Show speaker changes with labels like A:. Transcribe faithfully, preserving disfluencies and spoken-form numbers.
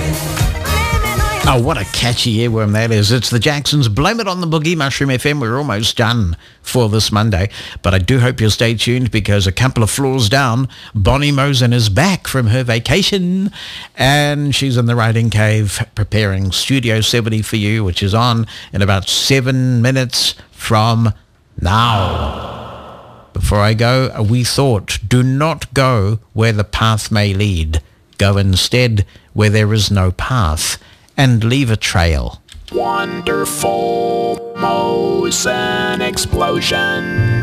A: Oh, what a catchy earworm that is. It's the Jacksons. Blame it on the Boogie, Mushroom F M. We're almost done for this Monday. But I do hope you'll stay tuned because a couple of floors down, Bonnie Mosen is back from her vacation. And she's in the writing cave preparing Studio seventy for you, which is on in about seven minutes from now. Before I go, a wee thought. Do not go where the path may lead. Go instead where there is no path. And leave a trail.
B: Wonderful Mosen explosion.